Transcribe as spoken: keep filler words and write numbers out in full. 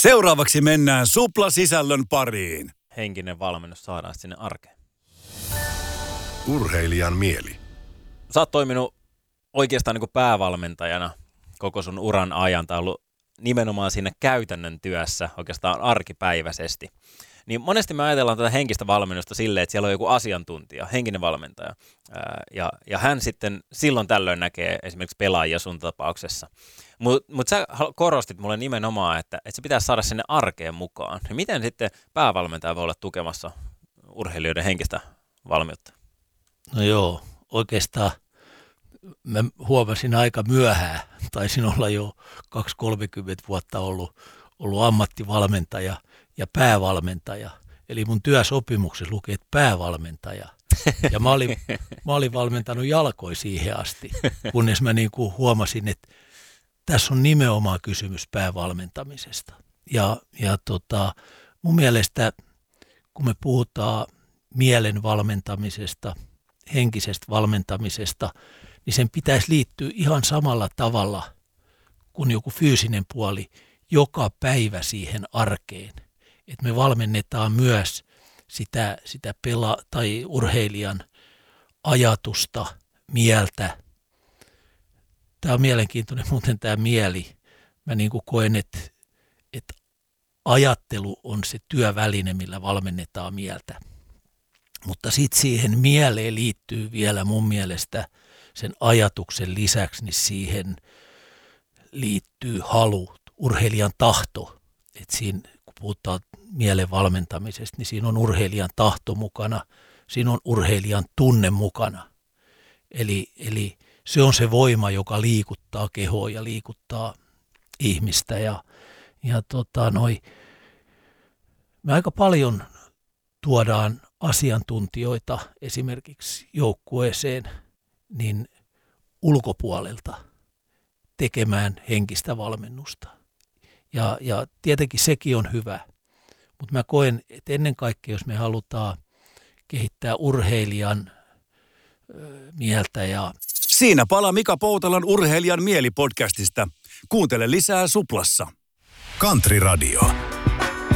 Seuraavaksi mennään Supla-sisällön pariin. Henkinen valmennus saadaan sinne arkeen. Urheilijan mieli. Sä oot toiminut oikeastaan niin kuin päävalmentajana koko sun uran ajan. Tää on ollut nimenomaan siinä käytännön työssä oikeastaan arkipäiväisesti. Niin monesti me ajatellaan tätä henkistä valmennusta silleen, että siellä on joku asiantuntija, henkinen valmentaja. Ää, ja, ja hän sitten silloin tällöin näkee esimerkiksi pelaajia sun tapauksessa. Mutta mut sä korostit mulle nimenomaan, että, että se pitäisi saada sinne arkeen mukaan. Ja miten sitten päävalmentaja voi olla tukemassa urheilijoiden henkistä valmiutta? No joo, oikeastaan mä huomasin aika myöhään, taisin olla jo kaksi kolmekymmentä vuotta ollut, ollut ammattivalmentaja ja päävalmentaja. Eli mun työsopimuksessa lukee, että päävalmentaja. Ja mä olin, mä olin valmentanut jalkoja siihen asti, kunnes mä niin kuin huomasin, että tässä on nimenomaan kysymys päävalmentamisesta. Ja, ja tota, mun mielestä, kun me puhutaan mielen valmentamisesta, henkisestä valmentamisesta, niin sen pitäisi liittyä ihan samalla tavalla kuin joku fyysinen puoli joka päivä siihen arkeen. Että me valmennetaan myös sitä, sitä pela- tai urheilijan ajatusta, mieltä. Tämä on mielenkiintoinen muuten tämä mieli. Mä niin kuin koen, että, että ajattelu on se työväline, millä valmennetaan mieltä. Mutta sitten siihen mieleen liittyy vielä mun mielestä sen ajatuksen lisäksi, niin siihen liittyy halu, urheilijan tahto. Että siinä, kun puhutaan mielen valmentamisesta, niin siinä on urheilijan tahto mukana, siinä on urheilijan tunne mukana. Eli, eli se on se voima, joka liikuttaa kehoa ja liikuttaa ihmistä. Ja, ja tota, noi, me aika paljon tuodaan asiantuntijoita esimerkiksi joukkueeseen niin ulkopuolelta tekemään henkistä valmennusta. Ja, ja tietenkin sekin on hyvä, mutta mä koen, että ennen kaikkea jos me halutaan kehittää urheilijan ö, mieltä ja... Siinä palaa Mika Poutalan Urheilijan mieli podcastista. Kuuntele lisää Suplassa. Country Radio.